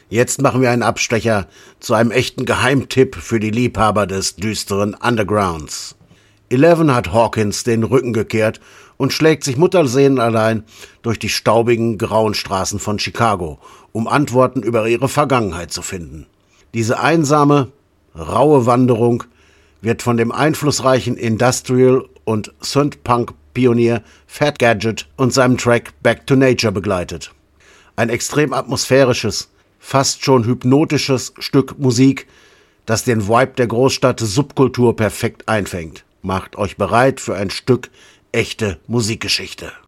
Jetzt machen wir einen Abstecher zu einem echten Geheimtipp für die Liebhaber des düsteren Undergrounds. Eleven hat Hawkins den Rücken gekehrt und schlägt sich mutterseelenallein durch die staubigen, grauen Straßen von Chicago, um Antworten über ihre Vergangenheit zu finden. Diese einsame, raue Wanderung wird von dem einflussreichen Industrial- und Synth-Punk-Pionier Fat Gadget und seinem Track Back to Nature begleitet. Ein extrem atmosphärisches, fast schon hypnotisches Stück Musik, das den Vibe der Großstadt Subkultur perfekt einfängt. Macht euch bereit für ein Stück echte Musikgeschichte.